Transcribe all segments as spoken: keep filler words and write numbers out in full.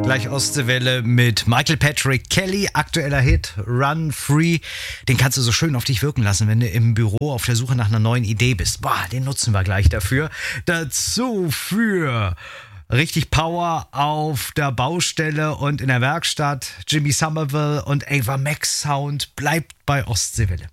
Gleich Ostseewelle mit Michael Patrick Kelly, aktueller Hit, Run Free. Den kannst du so schön auf dich wirken lassen, wenn du im Büro auf der Suche nach einer neuen Idee bist. Boah, den nutzen wir gleich dafür. Dazu für richtig Power auf der Baustelle und in der Werkstatt. Jimmy Somerville und Ava Max Sound. Bleibt bei Ostseewelle.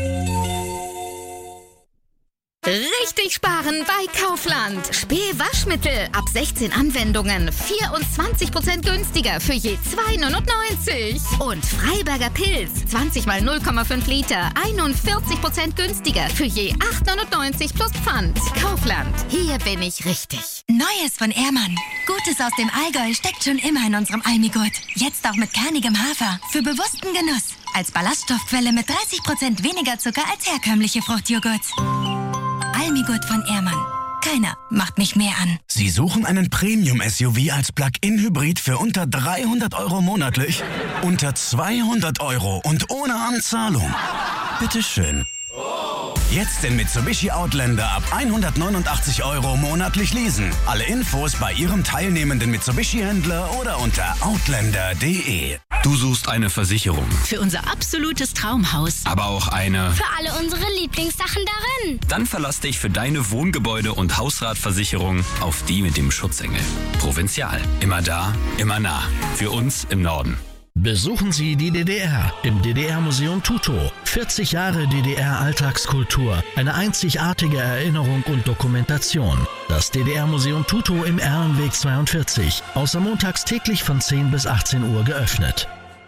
Richtig sparen bei Kaufland. Späh-Waschmittel ab sechzehn Anwendungen. vierundzwanzig Prozent günstiger für je zwei neunundneunzig. Und Freiberger Pilz. zwanzig mal null Komma fünf Liter. einundvierzig Prozent günstiger für je acht neunundneunzig plus Pfand. Kaufland. Hier bin ich richtig. Neues von Ehrmann. Gutes aus dem Allgäu steckt schon immer in unserem Almigurt. Jetzt auch mit kernigem Hafer. Für bewussten Genuss. Als Ballaststoffquelle mit dreißig Prozent weniger Zucker als herkömmliche Fruchtjoghurts. Almigurt von Ehrmann. Keiner macht mich mehr an. Sie suchen einen Premium-S U V als Plug-in-Hybrid für unter dreihundert Euro monatlich? Unter zweihundert Euro und ohne Anzahlung? Bitteschön. Jetzt den Mitsubishi Outlander ab hundertneunundachtzig Euro monatlich leasen. Alle Infos bei Ihrem teilnehmenden Mitsubishi-Händler oder unter outlander punkt de. Du suchst eine Versicherung. Für unser absolutes Traumhaus. Aber auch eine... Für alle unsere Lieblingssachen darin. Dann verlass dich für deine Wohngebäude- und Hausratversicherung auf die mit dem Schutzengel. Provinzial. Immer da, immer nah. Für uns im Norden. Besuchen Sie die D D R im D D R-Museum Tutow. vierzig Jahre D D R-Alltagskultur, eine einzigartige Erinnerung und Dokumentation. Das D D R-Museum Tutow im Erlenweg zweiundvierzig, außer montags täglich von zehn bis achtzehn Uhr geöffnet.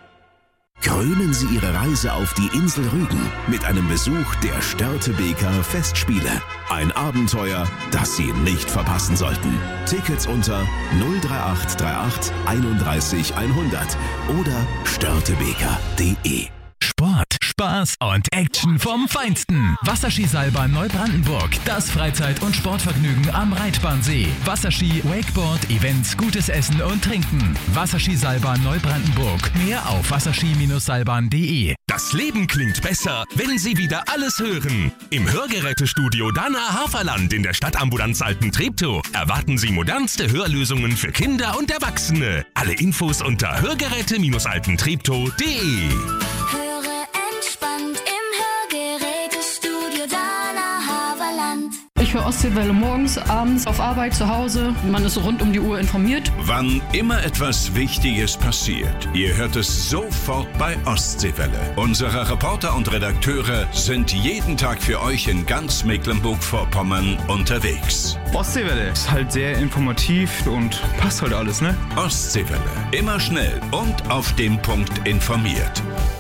Krönen Sie Ihre Reise auf die Insel Rügen mit einem Besuch der Störtebeker Festspiele. Ein Abenteuer, das Sie nicht verpassen sollten. Tickets unter null drei acht drei acht einunddreißig hundert oder störtebeker punkt de. Sport, Spaß und Action vom Feinsten. Wasserskiseilbahn Neubrandenburg. Das Freizeit- und Sportvergnügen am Reitbahnsee. Wasserski, Wakeboard, Events, gutes Essen und Trinken. Wasserskiseilbahn Neubrandenburg. Mehr auf wasserski Seilbahn punkt de. Das Leben klingt besser, wenn Sie wieder alles hören. Im Hörgerätestudio Dana Haferland in der Stadtambulanz Alten Treptow erwarten Sie modernste Hörlösungen für Kinder und Erwachsene. Alle Infos unter hörgeräte alten treptow punkt de. Höre entspannt im Hörgerätestudio Dana Haferland. Ich höre Ostseewelle morgens, abends, auf Arbeit, zu Hause. Man ist rund um die Uhr informiert. Wann immer etwas Wichtiges passiert, ihr hört es sofort bei Ostseewelle. Unsere Reporter und Redakteure sind jeden Tag für euch in ganz Mecklenburg-Vorpommern unterwegs. Ostseewelle ist halt sehr informativ und passt halt alles, ne? Ostseewelle. Immer schnell und auf den Punkt informiert.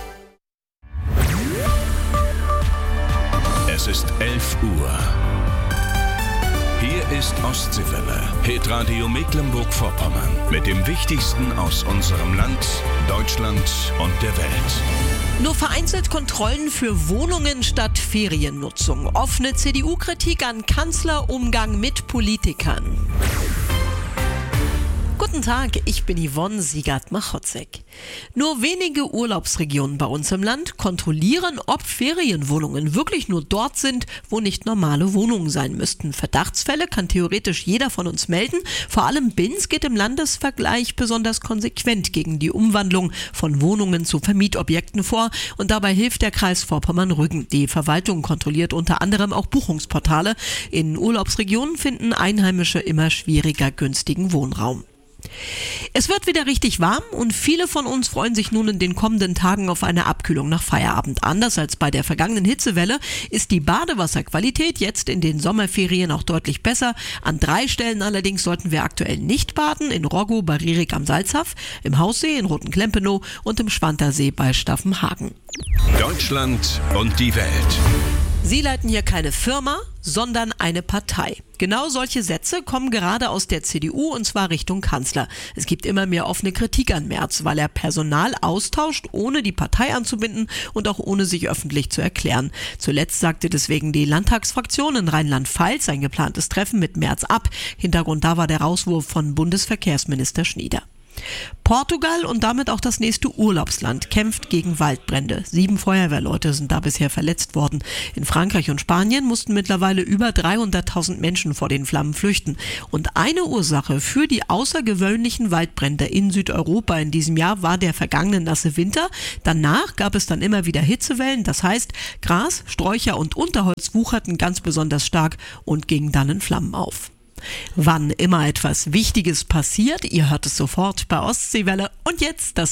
Es ist elf Uhr. Hier ist Ostseewelle, Hitradio Mecklenburg-Vorpommern mit dem Wichtigsten aus unserem Land, Deutschland und der Welt. Nur vereinzelt Kontrollen für Wohnungen statt Feriennutzung. Offene C D U-Kritik an Kanzlerumgang mit Politikern. Guten Tag, ich bin Yvonne Siegert-Machotzek. Nur wenige Urlaubsregionen bei uns im Land kontrollieren, ob Ferienwohnungen wirklich nur dort sind, wo nicht normale Wohnungen sein müssten. Verdachtsfälle kann theoretisch jeder von uns melden. Vor allem Binz geht im Landesvergleich besonders konsequent gegen die Umwandlung von Wohnungen zu Vermietobjekten vor. Und dabei hilft der Kreis Vorpommern-Rügen. Die Verwaltung kontrolliert unter anderem auch Buchungsportale. In Urlaubsregionen finden Einheimische immer schwieriger günstigen Wohnraum. Es wird wieder richtig warm und viele von uns freuen sich nun in den kommenden Tagen auf eine Abkühlung nach Feierabend. Anders als bei der vergangenen Hitzewelle ist die Badewasserqualität jetzt in den Sommerferien auch deutlich besser. An drei Stellen allerdings sollten wir aktuell nicht baden: in Roggo bei Rierik am Salzhaf, im Haussee in Rotenklempenou und im Schwantersee bei Staffenhagen. Deutschland und die Welt. Sie leiten hier keine Firma, sondern eine Partei. Genau solche Sätze kommen gerade aus der C D U und zwar Richtung Kanzler. Es gibt immer mehr offene Kritik an Merz, weil er Personal austauscht, ohne die Partei anzubinden und auch ohne sich öffentlich zu erklären. Zuletzt sagte deswegen die Landtagsfraktion in Rheinland-Pfalz ein geplantes Treffen mit Merz ab. Hintergrund da war der Rauswurf von Bundesverkehrsminister Schnieder. Portugal und damit auch das nächste Urlaubsland kämpft gegen Waldbrände. Sieben Feuerwehrleute sind da bisher verletzt worden. In Frankreich und Spanien mussten mittlerweile über dreihunderttausend Menschen vor den Flammen flüchten. Und eine Ursache für die außergewöhnlichen Waldbrände in Südeuropa in diesem Jahr war der vergangene nasse Winter. Danach gab es dann immer wieder Hitzewellen. Das heißt, Gras, Sträucher und Unterholz wucherten ganz besonders stark und gingen dann in Flammen auf. Wann immer etwas Wichtiges passiert, ihr hört es sofort bei Ostseewelle. Und jetzt das